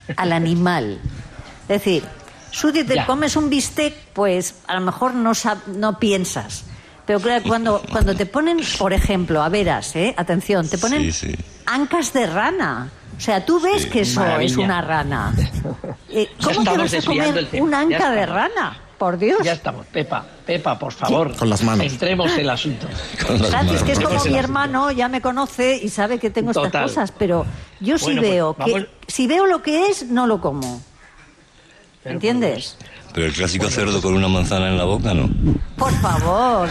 al animal. Es decir, tú te comes un bistec, pues a lo mejor no piensas. Pero claro, cuando te ponen, por ejemplo, a veras, atención, te ponen ancas de rana. O sea, tú ves que eso es una rana. ¿Cómo te vas a comer una anca de rana? Por Dios. Ya estamos. Pepa, por favor. Con las manos. Entremos en el asunto. Francis, que es como mi hermano, ya me conoce y sabe que tengo estas cosas, pero yo sí veo que si veo lo que es, no lo como. ¿Entiendes? Pero el clásico cerdo con una manzana en la boca, ¿no? Por favor.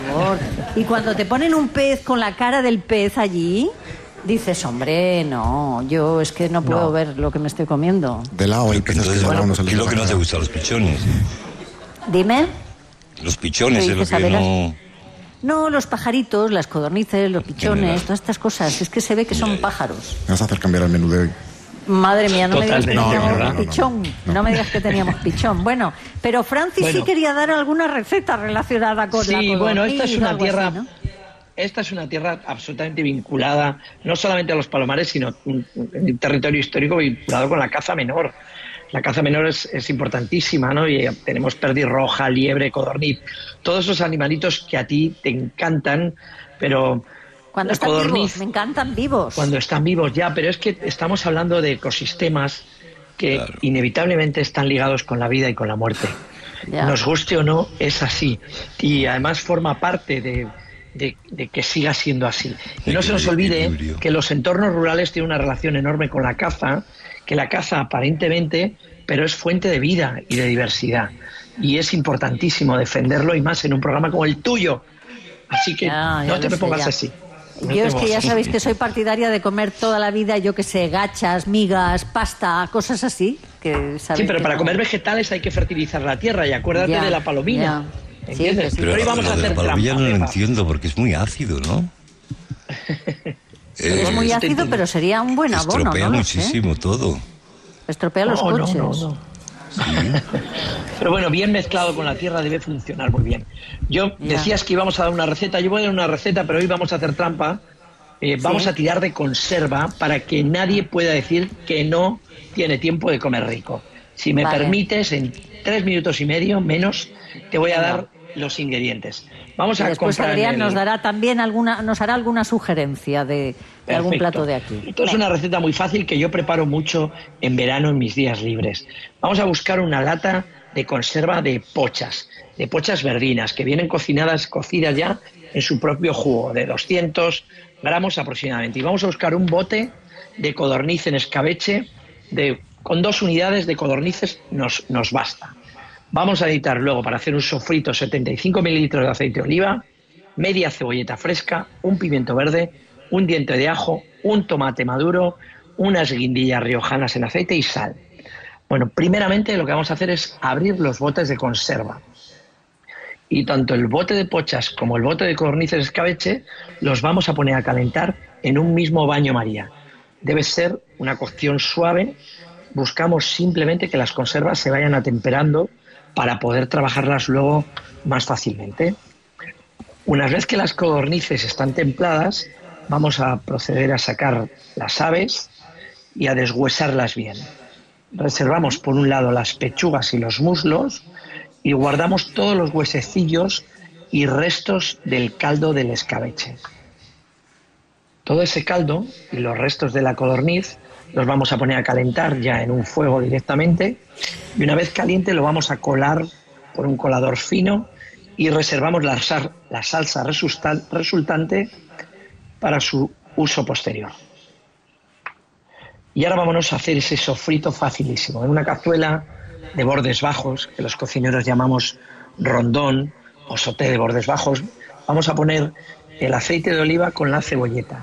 Y cuando te ponen un pez con la cara del pez allí, dices, hombre, no, yo es que no puedo ver lo que me estoy comiendo. De lado hay peces que ¿qué es lo que no te gusta? ¿Los pichones? Dime. Los pichones es lo que no... No, los pajaritos, las codornices, los pichones, todas estas cosas. Es que se ve que son pájaros. Me vas a hacer cambiar el menú de hoy. Madre mía, no me digas que teníamos pichón. No me digas que teníamos pichón. Bueno, pero Francis sí quería dar alguna receta relacionada con la codorniz. Sí, bueno, esta es una tierra... así, ¿no? Esta es una tierra absolutamente vinculada, no solamente a los palomares, sino un territorio histórico vinculado con la caza menor. La caza menor es importantísima, ¿no? Y tenemos perdiz roja, liebre, codorniz, todos esos animalitos que a ti te encantan, pero... Cuando están vivos, me encantan vivos. Cuando están vivos, ya, pero es que estamos hablando de ecosistemas que inevitablemente están ligados con la vida y con la muerte. Ya. Nos guste o no, es así. Y además forma parte de que siga siendo así. Y no se nos olvide que los entornos rurales tienen una relación enorme con la caza, que la caza aparentemente, pero es fuente de vida y de diversidad. Y es importantísimo defenderlo, y más en un programa como el tuyo. Así que no te me pongas así. Yo es que ya sabéis que soy partidaria de comer toda la vida, yo que sé, gachas, migas, pasta, cosas así. Sí, pero para comer vegetales hay que fertilizar la tierra, y acuérdate de la palomilla. ¿Entiendes? Pero hoy vamos a hacer la palomilla no lo entiendo, porque es muy ácido, ¿no? Es muy ácido, pero sería un buen abono, ¿no? Estropea muchísimo todo. Estropea los coches. No. Sí. Pero bueno, bien mezclado con la tierra debe funcionar muy bien. Decías que íbamos a dar una receta, yo voy a dar una receta, pero hoy vamos a hacer trampa. Vamos a tirar de conserva para que nadie pueda decir que no tiene tiempo de comer rico. Si me permites, en 3 minutos y medio menos, te voy a dar los ingredientes. Vamos a después Adrián nos dará también nos hará alguna sugerencia de algún plato de aquí. Esto es una receta muy fácil que yo preparo mucho en verano en mis días libres. Vamos a buscar una lata de conserva de pochas verdinas, que vienen cocidas ya en su propio jugo, de 200 gramos aproximadamente. Y vamos a buscar un bote de codorniz en escabeche, con 2 unidades de codornices nos basta. Vamos a necesitar luego, para hacer un sofrito, 75 mililitros de aceite de oliva, media cebolleta fresca, un pimiento verde, un diente de ajo, un tomate maduro, unas guindillas riojanas en aceite y sal. Bueno, primeramente lo que vamos a hacer es abrir los botes de conserva. Y tanto el bote de pochas como el bote de codornices escabeche los vamos a poner a calentar en un mismo baño María. Debe ser una cocción suave. Buscamos simplemente que las conservas se vayan atemperando para poder trabajarlas luego más fácilmente. Una vez que las codornices están templadas, vamos a proceder a sacar las aves y a deshuesarlas bien. Reservamos por un lado las pechugas y los muslos y guardamos todos los huesecillos y restos del caldo del escabeche. Todo ese caldo y los restos de la codorniz los vamos a poner a calentar ya en un fuego directamente, y una vez caliente lo vamos a colar por un colador fino y reservamos la salsa resultante para su uso posterior. Y ahora vámonos a hacer ese sofrito facilísimo. En una cazuela de bordes bajos, que los cocineros llamamos rondón o sauté de bordes bajos, vamos a poner el aceite de oliva con la cebolleta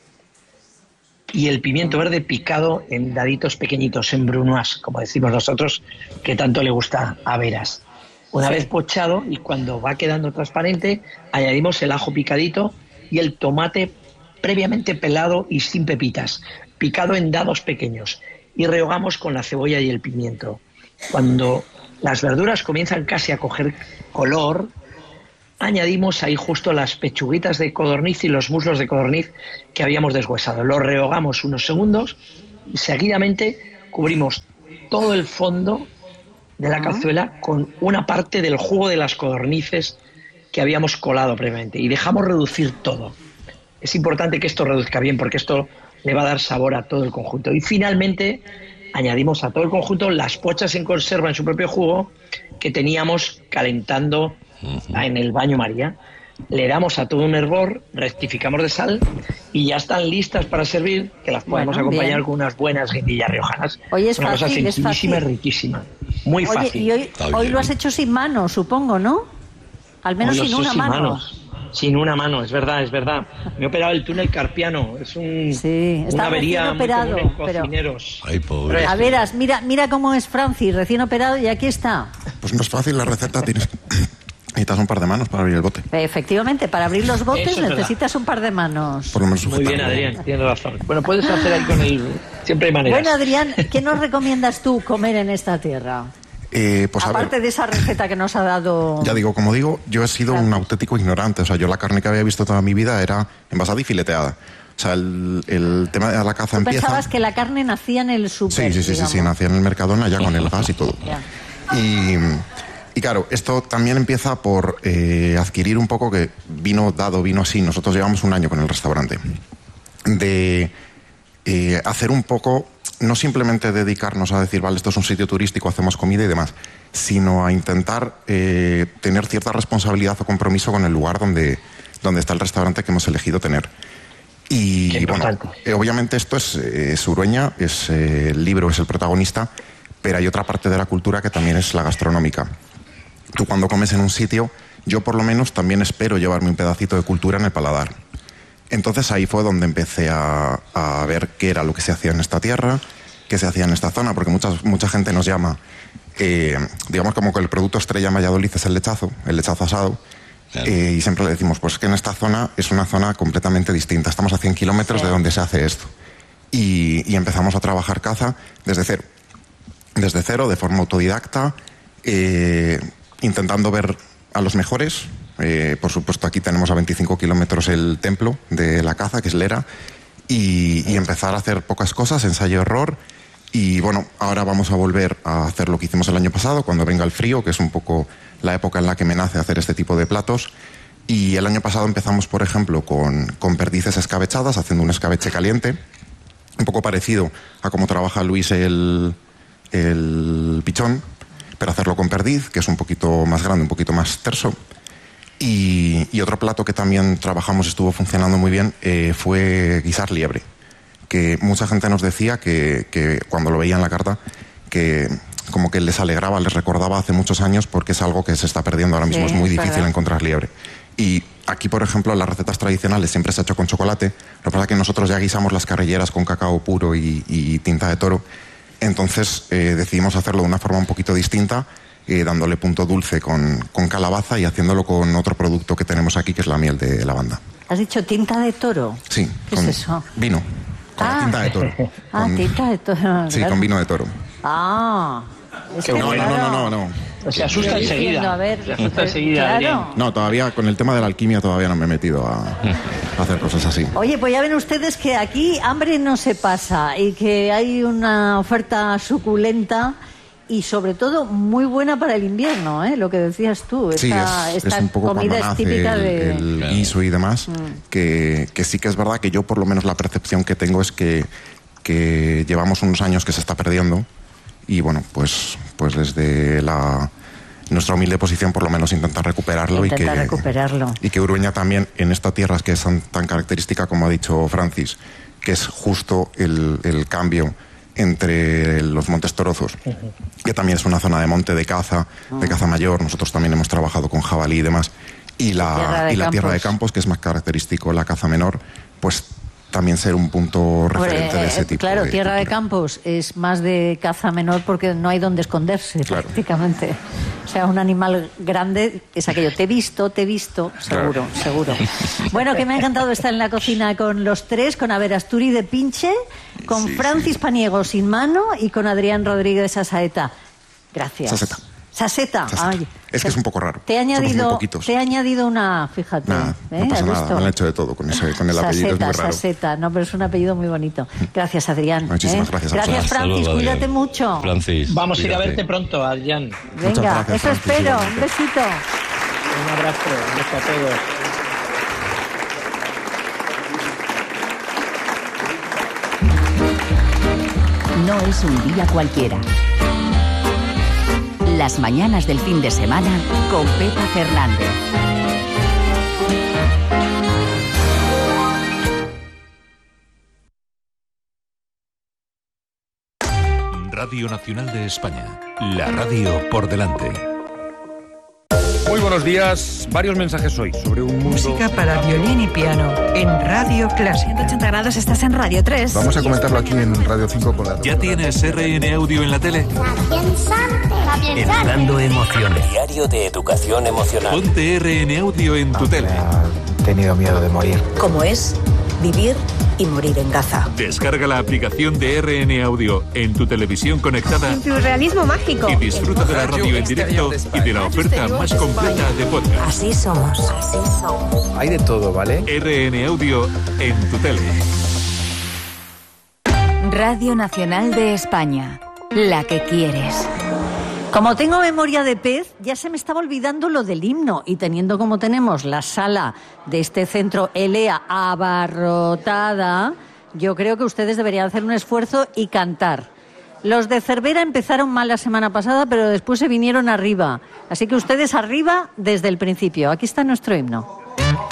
y el pimiento verde picado en daditos pequeñitos, en brunoise, como decimos nosotros, que tanto le gusta a Veras. Una vez pochado, y cuando va quedando transparente, añadimos el ajo picadito y el tomate previamente pelado y sin pepitas, picado en dados pequeños, y rehogamos con la cebolla y el pimiento. Cuando las verduras comienzan casi a coger color, añadimos ahí justo las pechuguitas de codorniz y los muslos de codorniz que habíamos deshuesado. Los rehogamos unos segundos y seguidamente cubrimos todo el fondo de la cazuela con una parte del jugo de las codornices que habíamos colado previamente y dejamos reducir todo. Es importante que esto reduzca bien porque esto le va a dar sabor a todo el conjunto. Y finalmente añadimos a todo el conjunto las pochas en conserva en su propio jugo que teníamos calentando en el baño María. Le damos a todo un hervor, rectificamos de sal y ya están listas para servir, que las podemos acompañar bien con unas buenas guindillas riojanas. Hoy es una fácil, cosa sencillísima y riquísima. Muy fácil. Y hoy lo has hecho sin mano, supongo, ¿no? Al menos sin una mano. Sin una mano, es verdad. Me he operado el túnel carpiano. Es una avería muy común en cocineros. Ay, pobre. A veras, mira cómo es Francis, recién operado y aquí está. Pues no es fácil la receta, necesitas un par de manos para abrir el bote. Efectivamente, para abrir los botes necesitas un par de manos. Por lo menos muy bien, Adrián, tienes razón. Bueno, puedes hacer ahí con el... Siempre hay maneras. Bueno, Adrián, ¿qué nos recomiendas tú comer en esta tierra? Pues aparte de esa receta que nos ha dado... Ya digo, como digo, yo he sido un auténtico ignorante. O sea, yo la carne que había visto toda mi vida era envasada y fileteada. O sea, el tema de la caza empieza... Pensabas que la carne nacía en el súper. Sí, nacía en el Mercadona ya con el gas y todo. Y claro, esto también empieza por adquirir un poco que vino así. Nosotros llevamos un año con el restaurante. De hacer un poco... No simplemente dedicarnos a decir, vale, esto es un sitio turístico, hacemos comida y demás, sino a intentar tener cierta responsabilidad o compromiso con el lugar donde está el restaurante que hemos elegido tener. Y bueno, obviamente esto es Urueña, el libro es el protagonista, pero hay otra parte de la cultura que también es la gastronómica. Tú cuando comes en un sitio, yo por lo menos también espero llevarme un pedacito de cultura en el paladar. Entonces ahí fue donde empecé a ver qué era lo que se hacía en esta tierra, qué se hacía en esta zona, porque mucha gente nos llama, digamos como que el producto estrella en Valladolid es el lechazo asado, claro. Y siempre le decimos, pues que en esta zona es una zona completamente distinta, estamos a 100 kilómetros de donde se hace esto. Y empezamos a trabajar caza desde cero, de forma autodidacta, intentando ver a los mejores. Por supuesto, aquí tenemos a 25 kilómetros el templo de la caza, que es Lera, y empezar a hacer pocas cosas, ensayo-error, y bueno, ahora vamos a volver a hacer lo que hicimos el año pasado, cuando venga el frío, que es un poco la época en la que me nace hacer este tipo de platos, y el año pasado empezamos, por ejemplo, con perdices escabechadas, haciendo un escabeche caliente, un poco parecido a cómo trabaja Luis el pichón, pero hacerlo con perdiz, que es un poquito más grande, un poquito más terso. Y otro plato que también trabajamos, estuvo funcionando muy bien, fue guisar liebre, que mucha gente nos decía que cuando lo veía en la carta, que como que les alegraba, les recordaba hace muchos años, porque es algo que se está perdiendo ahora mismo, es muy difícil encontrar liebre. Y aquí, por ejemplo, las recetas tradicionales siempre se ha hecho con chocolate, lo que pasa es que nosotros ya guisamos las carrilleras con cacao puro y tinta de toro, entonces decidimos hacerlo de una forma un poquito distinta, dándole punto dulce con calabaza y haciéndolo con otro producto que tenemos aquí, que es la miel de lavanda. ¿Has dicho tinta de toro? Sí. ¿Qué es eso? Vino, con la tinta de toro. Tinta de toro. Sí, con vino de toro. Es que no. Se asusta enseguida. Se asusta enseguida, claro. No, todavía con el tema de la alquimia todavía no me he metido a hacer cosas así. Oye, pues ya ven ustedes que aquí hambre no se pasa y que hay una oferta suculenta y sobre todo muy buena para el invierno, ¿eh? Lo que decías tú. Esta es un poco comida es típica el guiso y demás, que sí que es verdad que yo por lo menos la percepción que tengo es que llevamos unos años que se está perdiendo y bueno, pues desde nuestra humilde posición por lo menos intentar recuperarlo. Y que Urueña también en esta tierra que es tan característica como ha dicho Francis, que es justo el cambio entre los Montes Torozos, que también es una zona de monte de caza mayor. Nosotros también hemos trabajado con jabalí y demás, y la tierra de campos, que es más característico la caza menor, pues también ser un punto referente de ese tipo. Claro, tierra de campos es más de caza menor porque no hay donde esconderse, claro, prácticamente. O sea, un animal grande es aquello. Te he visto, seguro, claro. Seguro. Bueno, que me ha encantado estar en la cocina con los tres, con Averasturi de Pinche, con Francis Paniego sin mano y con Adrián Rodríguez Sasaeta. Gracias. Saseta. Saseta. Ay, es que es un poco raro. Te he Somos muy añadido, poquitos. una, fíjate. Nada, no pasa ¿Has nada, visto? me han hecho de todo con el apellido, es muy raro. Saseta, no, pero es un apellido muy bonito. Gracias, Adrián. Muchísimas gracias a Gracias, vosotros. Francis, Hasta luego, cuídate Adrián. mucho. Francis, Vamos a ir a cuídate. verte pronto, Adrián. Muchas Venga, gracias, eso Francis, espero. igualmente. Un besito. Un abrazo, un beso a todos. No es un día cualquiera. Las mañanas del fin de semana con Pepa Fernández. Radio Nacional de España. La radio por delante. Muy buenos días. Varios mensajes hoy sobre un mundo... Música para violín y piano en Radio Clásica. 180 grados, estás en Radio 3. Vamos a comentarlo aquí en Radio 5 con la... ¿Ya tienes RN Audio en la tele? Educando emociones. Diario de educación emocional. Ponte RN Audio en tu tele. He tenido miedo de morir. ¿Cómo es vivir y morir en Gaza? Descarga la aplicación de RN Audio en tu televisión conectada Tu realismo mágico. y disfruta de la radio en directo y de la oferta más completa de podcast. Así somos. Así somos. Hay de todo, ¿vale? RN Audio en tu tele. Radio Nacional de España. La que quieres. Como tengo memoria de pez, ya se me estaba olvidando lo del himno, y teniendo como tenemos la sala de este centro ELEA abarrotada, yo creo que ustedes deberían hacer un esfuerzo y cantar. Los de Cervera empezaron mal la semana pasada, pero después se vinieron arriba. Así que ustedes arriba desde el principio. Aquí está nuestro himno.